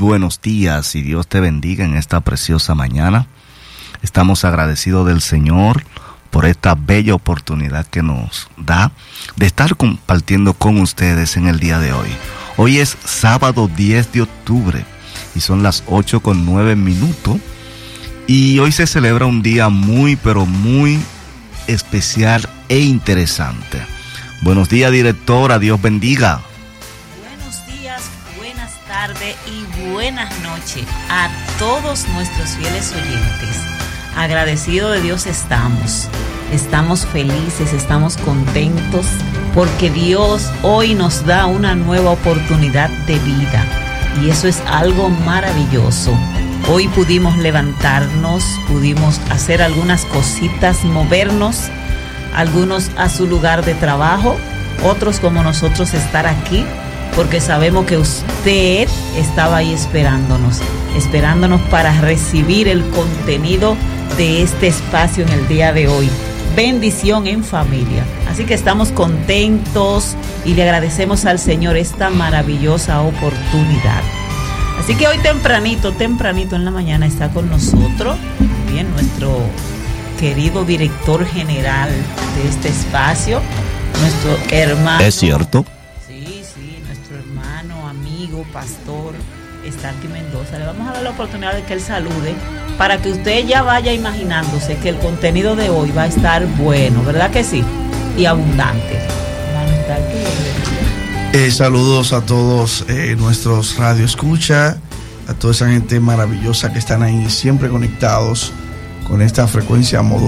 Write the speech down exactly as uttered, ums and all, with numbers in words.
buenos días y Dios te bendiga en esta preciosa mañana. Estamos agradecidos del Señor por esta bella oportunidad que nos da de estar compartiendo con ustedes en el día de hoy. Hoy es sábado diez de octubre y son las ocho con nueve minutos y hoy se celebra un día muy pero muy especial e interesante. Buenos días, directora, Dios bendiga. Buenos días, buenas tardes y buenas noches a todos nuestros fieles oyentes. Agradecido de Dios estamos, estamos felices, estamos contentos porque Dios hoy nos da una nueva oportunidad de vida y eso es algo maravilloso. Hoy pudimos levantarnos, pudimos hacer algunas cositas, movernos, algunos a su lugar de trabajo, otros como nosotros estar aquí, porque sabemos que usted estaba ahí esperándonos, esperándonos para recibir el contenido de este espacio en el día de hoy. Bendición en familia. Así que estamos contentos y le agradecemos al Señor esta maravillosa oportunidad. Así que hoy tempranito, tempranito en la mañana está con nosotros bien nuestro querido director general de este espacio, nuestro hermano. ¿Es cierto? Sí, sí, nuestro hermano, amigo, pastor Starkey Mendoza. Le vamos a dar la oportunidad de que él salude para que usted ya vaya imaginándose que el contenido de hoy va a estar bueno, ¿verdad que sí? Y abundante. Hermano Starkey, eh, saludos a todos eh, nuestros radio escucha, a toda esa gente maravillosa que están ahí siempre conectados con esta frecuencia modulada.